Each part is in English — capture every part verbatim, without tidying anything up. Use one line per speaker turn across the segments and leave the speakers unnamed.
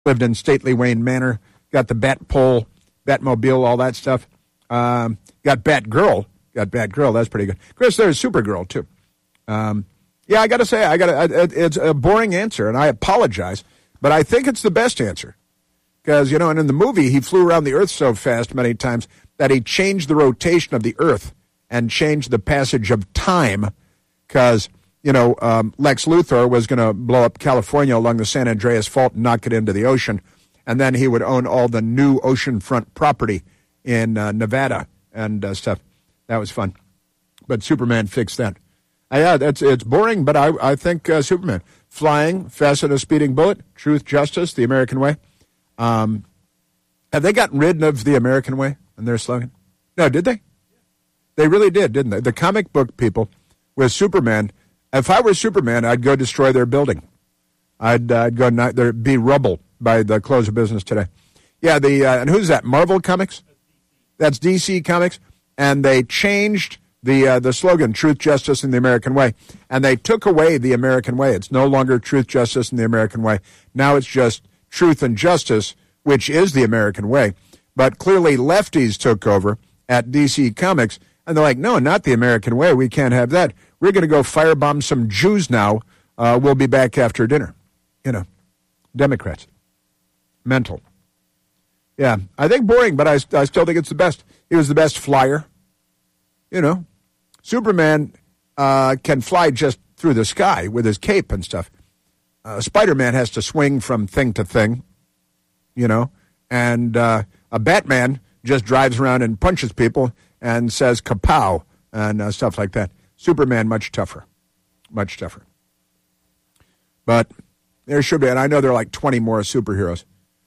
lived in stately Wayne Manor, got the Bat Pole, Batmobile, all that stuff. Um, got Batgirl, got Batgirl, that's pretty good. Chris, there's Supergirl, too. Um, yeah, I got to say, I got it's a boring answer, and I apologize, but I think it's the best answer. Because, you know, and in the movie, he flew around the Earth so fast many times that he changed the rotation of the Earth and changed the passage of time because, you know, um, Lex Luthor was going to blow up California along the San Andreas Fault and knock it into the ocean, and then he would own all the new oceanfront property in uh, Nevada and uh, stuff. That was fun. But Superman fixed that. Uh, yeah, that's, it's boring, but I, I think uh, Superman. Flying, faster than a speeding bullet, truth, justice, the American way. Um, have they gotten rid of the American way in their slogan? No, did they? They really did, didn't they? The comic book people with Superman, if I were Superman, I'd go destroy their building. I'd, uh, I'd go, not, there'd be rubble by the close of business today. Yeah, the uh, and who's that, Marvel Comics? That's D C Comics. And they changed the uh, the slogan, Truth, Justice, and the American Way. And they took away the American Way. It's no longer Truth, Justice, and the American Way. Now it's just Truth and Justice, which is the American way. But clearly lefties took over at D C Comics, and they're like, no, not the American way. We can't have that. We're going to go firebomb some Jews now. Uh, we'll be back after dinner. You know, Democrats. Mental. Yeah, I think boring, but I, I still think it's the best. He was the best flyer. You know, Superman uh, can fly just through the sky with his cape and stuff. Uh, Spider-Man has to swing from thing to thing, you know, and uh, a Batman just drives around and punches people and says kapow and uh, stuff like that. Superman, much tougher, much tougher. But there should be, and I know there are like twenty more superheroes,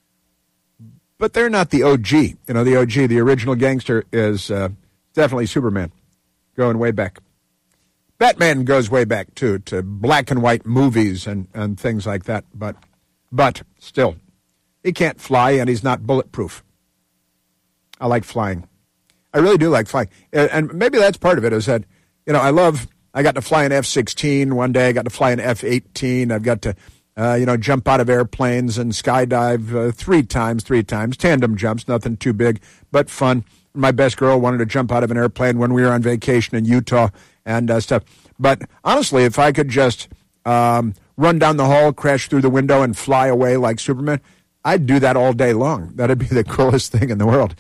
but they're not the O G. You know, the O G, the original gangster, is uh, definitely Superman, going way back. Batman goes way back, too, to black and white movies and, and things like that. But but still, he can't fly, and he's not bulletproof. I like flying. I really do like flying. And maybe that's part of it is that, you know, I love, I got to fly an F sixteen one day. I got to fly an F eighteen. I've got to, uh, you know, jump out of airplanes and skydive uh, three times, three times. Tandem jumps, nothing too big, but fun. My best girl wanted to jump out of an airplane when we were on vacation in Utah and uh, stuff. But honestly, if I could just um, run down the hall, crash through the window, and fly away like Superman, I'd do that all day long. That'd be the coolest thing in the world.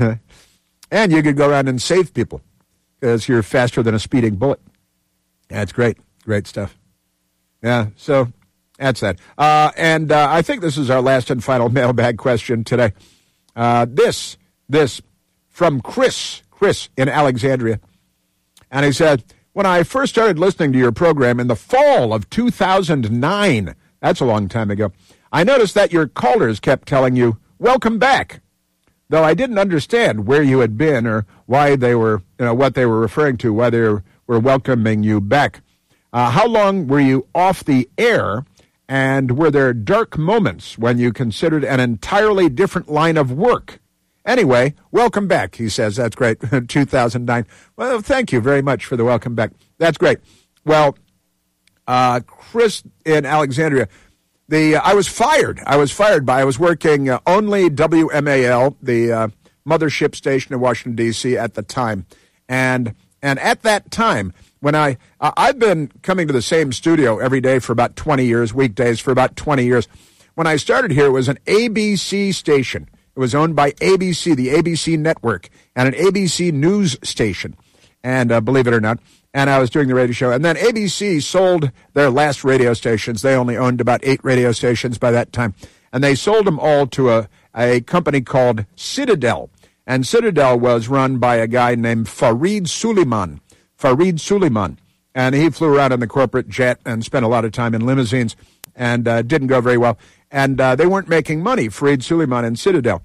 And you could go around and save people because you're faster than a speeding bullet. That's great. Great stuff. Yeah, so that's that. Uh, and uh, I think this is our last and final mailbag question today. Uh, this, this from Chris, Chris in Alexandria. And he said, when I first started listening to your program in the fall of two thousand nine, that's a long time ago, I noticed that your callers kept telling you, welcome back. Though I didn't understand where you had been or why they were, you know, what they were referring to, why they were welcoming you back. Uh, how long were you off the air, and were there dark moments when you considered an entirely different line of work? Anyway, welcome back, he says. That's great. two thousand nine. Well, thank you very much for the welcome back. That's great. Well, uh, Chris in Alexandria, The uh, I was fired. I was fired by, I was working uh, only W M A L, the uh, mothership station in Washington, D C at the time. And and at that time, when I, uh, I've been coming to the same studio every day for about twenty years, weekdays for about twenty years. When I started here, it was an A B C station. It was owned by A B C, the A B C network, and an A B C news station. And uh, believe it or not, and I was doing the radio show. And then A B C sold their last radio stations. They only owned about eight radio stations by that time. And they sold them all to a, a company called Citadel. And Citadel was run by a guy named Fareed Suleiman. Fareed Suleiman. And he flew around in the corporate jet and spent a lot of time in limousines and uh, didn't go very well. And uh, they weren't making money, Fareed Suleiman and Citadel.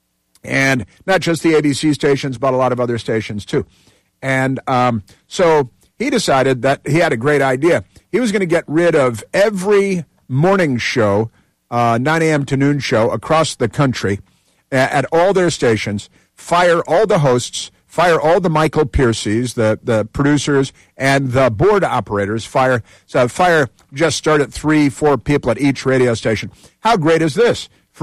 And not just the A B C stations, but a lot of other stations too. And um, so he decided that he had a great idea. He was going to get rid of every morning show, uh, nine a.m. to noon show across the country at all their stations, fire all the hosts, fire all the Michael Pierces, the, the producers, and the board operators, fire, so fire just start at three, four people at each radio station. How great is this?